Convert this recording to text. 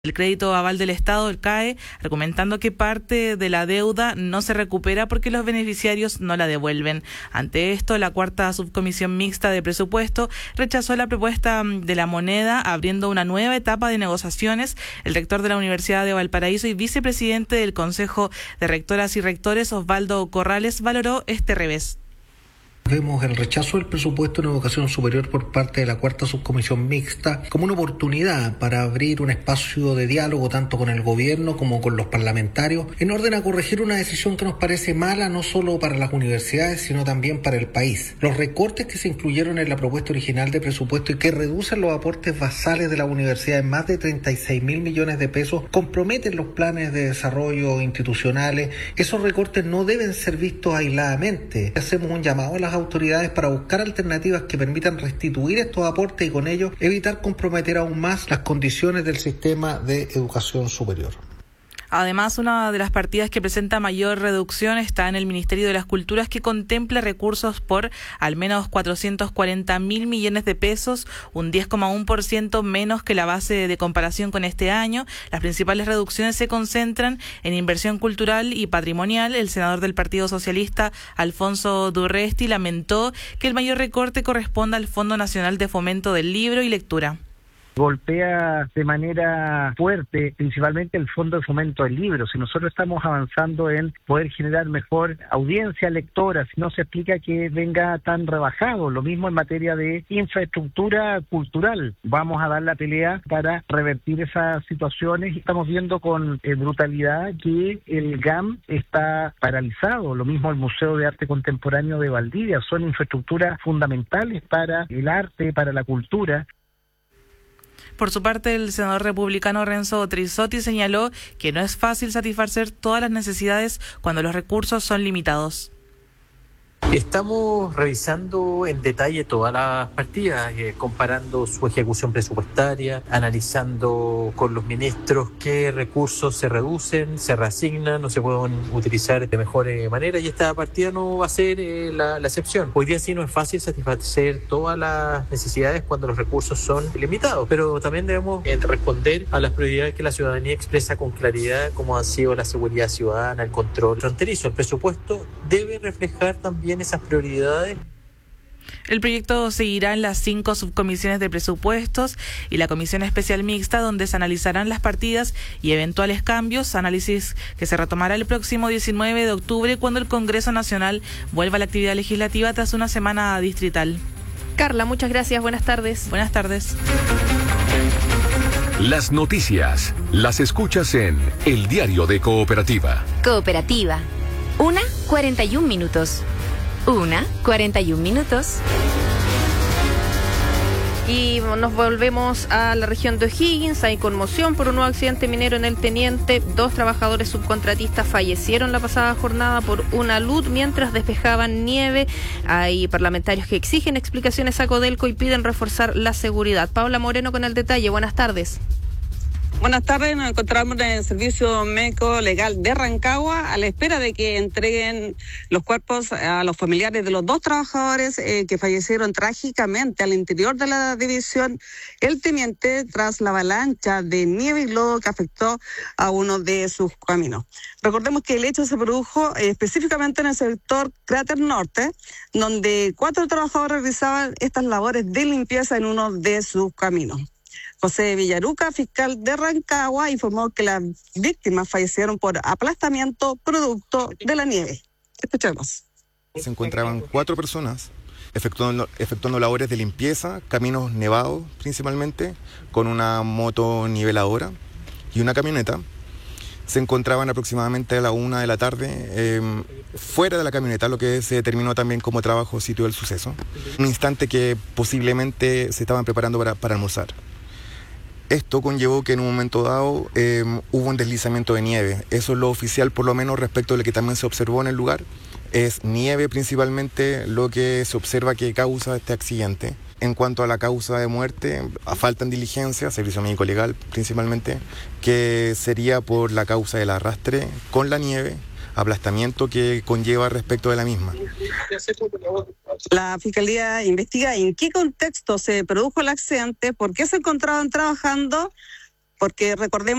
El crédito aval del Estado, el CAE, argumentando que parte de la deuda no se recupera porque los beneficiarios no la devuelven. Ante esto, la cuarta subcomisión mixta de presupuesto rechazó la propuesta de La Moneda, abriendo una nueva etapa de negociaciones. El rector de la Universidad de Valparaíso y vicepresidente del Consejo de Rectoras y Rectores, Osvaldo Corrales, valoró este revés. Vemos el rechazo del presupuesto en educación superior por parte de la cuarta subcomisión mixta como una oportunidad para abrir un espacio de diálogo tanto con el gobierno como con los parlamentarios en orden a corregir una decisión que nos parece mala no solo para las universidades sino también para el país. Los recortes que se incluyeron en la propuesta original de presupuesto y que reducen los aportes basales de la universidad en más de 36.000 millones de pesos comprometen los planes de desarrollo institucionales. Esos recortes no deben ser vistos aisladamente. Hacemos un llamado a las autoridades para buscar alternativas que permitan restituir estos aportes y con ello evitar comprometer aún más las condiciones del sistema de educación superior. Además, una de las partidas que presenta mayor reducción está en el Ministerio de las Culturas, que contempla recursos por al menos 440.000 millones de pesos, un 10,1% menos que la base de comparación con este año. Las principales reducciones se concentran en inversión cultural y patrimonial. El senador del Partido Socialista, Alfonso Durresti, lamentó que el mayor recorte corresponda al Fondo Nacional de Fomento del Libro y Lectura. Golpea de manera fuerte principalmente el Fondo de Fomento del Libro. Si nosotros estamos avanzando en poder generar mejor audiencia lectora, si no se explica que venga tan rebajado. Lo mismo en materia de infraestructura cultural. Vamos a dar la pelea para revertir esas situaciones. Estamos viendo con brutalidad que el GAM está paralizado. Lo mismo el Museo de Arte Contemporáneo de Valdivia. Son infraestructuras fundamentales para el arte, para la cultura. Por su parte, el senador republicano Renzo Trizzotti señaló que no es fácil satisfacer todas las necesidades cuando los recursos son limitados. Estamos revisando en detalle todas las partidas, comparando su ejecución presupuestaria, analizando con los ministros qué recursos se reducen, se reasignan o se pueden utilizar de mejor manera, y esta partida no va a ser la excepción. Hoy día sí no es fácil satisfacer todas las necesidades cuando los recursos son limitados, pero también debemos responder a las prioridades que la ciudadanía expresa con claridad, como han sido la seguridad ciudadana, el control fronterizo. El presupuesto debe reflejar también esas prioridades. El proyecto seguirá en las 5 subcomisiones de presupuestos y la comisión especial mixta, donde se analizarán las partidas y eventuales cambios, análisis que se retomará el próximo 19 de octubre cuando el Congreso Nacional vuelva a la actividad legislativa tras una semana distrital. Carla, muchas gracias. Buenas tardes. Buenas tardes. Las noticias las escuchas en El Diario de Cooperativa. Cooperativa. 1:41 minutos. 1:41 minutos. Y nos volvemos a la región de O'Higgins. Hay conmoción por un nuevo accidente minero en el Teniente. 2 trabajadores subcontratistas fallecieron la pasada jornada por una alud mientras despejaban nieve. Hay parlamentarios que exigen explicaciones a Codelco y piden reforzar la seguridad. Paula Moreno con el detalle. Buenas tardes. Buenas tardes, nos encontramos en el Servicio Médico Legal de Rancagua a la espera de que entreguen los cuerpos a los familiares de los 2 trabajadores que fallecieron trágicamente al interior de la división El Teniente tras la avalancha de nieve y lodo que afectó a uno de sus caminos. Recordemos que el hecho se produjo específicamente en el sector Cráter Norte, donde 4 trabajadores realizaban estas labores de limpieza en uno de sus caminos. José Villaruca, fiscal de Rancagua, informó que las víctimas fallecieron por aplastamiento producto de la nieve. Escuchemos. Se encontraban 4 personas efectuando labores de limpieza, caminos nevados principalmente, con una moto niveladora y una camioneta. Se encontraban aproximadamente a la 1 de la tarde fuera de la camioneta, lo que se determinó también como trabajo sitio del suceso. Un instante que posiblemente se estaban preparando para almorzar. Esto conllevó que en un momento dado hubo un deslizamiento de nieve. Eso es lo oficial, por lo menos respecto a lo que también se observó en el lugar. Es nieve principalmente lo que se observa que causa este accidente. En cuanto a la causa de muerte, faltan diligencias, servicio médico legal principalmente, que sería por la causa del arrastre con la nieve, aplastamiento que conlleva respecto de la misma. La Fiscalía investiga en qué contexto se produjo el accidente, por qué se encontraban trabajando porque recordemos